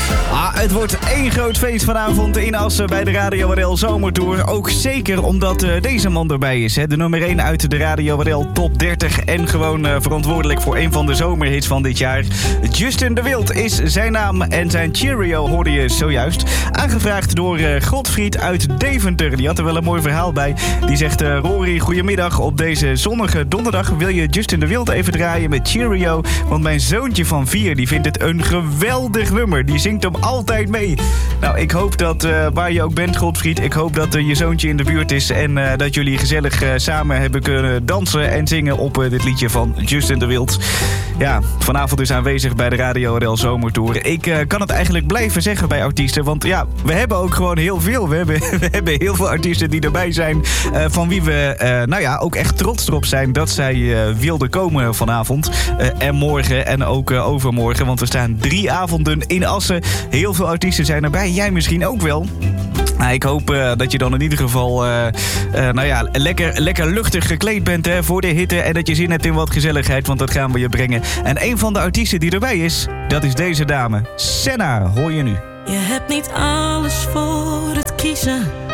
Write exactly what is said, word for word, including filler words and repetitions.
Ah, het wordt één groot feest vanavond in Assen bij de Radio R L Zomertour. Ook zeker omdat uh, deze man erbij is. Hè? De nummer één uit de Radio R L Top dertig. En gewoon uh, verantwoordelijk voor een van de zomerhits van dit jaar. Justin de Wild is zijn naam. En zijn Cheerio hoorde je zojuist. Aangevraagd door uh, Godfried uit Deventer. Die had er wel een mooi verhaal bij. Die zegt, uh, Rory, goedemiddag. Op deze zonnige donderdag wil je Justin de Wild even draaien met Cheerio. Want mijn zoontje van vier die vindt het een geweldig nummer. Die zingt hem altijd mee. Nou, ik hoop dat uh, waar je ook bent, Godfried, ik hoop dat uh, je zoontje in de buurt is en uh, dat jullie gezellig uh, samen hebben kunnen dansen en zingen op uh, dit liedje van Justin de Wild. Ja, vanavond dus aanwezig bij de Radio R L Zomertour. Ik uh, kan het eigenlijk blijven zeggen bij artiesten, want ja, we hebben ook gewoon heel veel. We hebben, we hebben heel veel artiesten die erbij zijn, uh, van wie we, uh, nou ja, ook echt trots erop zijn dat zij uh, wilden komen vanavond. Uh, en morgen en ook uh, overmorgen, want we staan drie avonden in Assen. Heel veel artiesten zijn erbij. Jij misschien ook wel. Nou, ik hoop uh, dat je dan in ieder geval uh, uh, nou ja, lekker, lekker luchtig gekleed bent hè, voor de hitte. En dat je zin hebt in wat gezelligheid, want dat gaan we je brengen. En een van de artiesten die erbij is, dat is deze dame. Senna, hoor je nu. Je hebt niet alles voor het kiezen.